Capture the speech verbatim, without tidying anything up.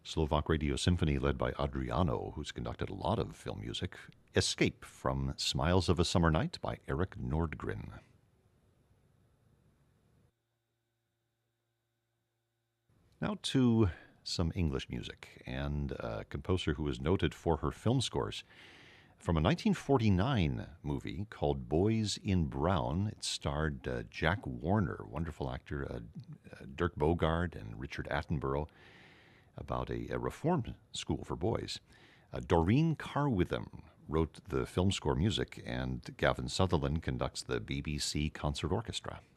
Slovak Radio Symphony, led by Adriano, who's conducted a lot of film music. Escape from Smiles of a Summer Night by Eric Nordgren. Now to some English music, and a composer who is noted for her film scores. From a nineteen forty-nine movie called Boys in Brown, it starred uh, Jack Warner, wonderful actor, uh, uh, Dirk Bogarde, and Richard Attenborough, about a, a reform school for boys. Uh, Doreen Carwitham wrote the film score music, and Gavin Sutherland conducts the B B C Concert Orchestra.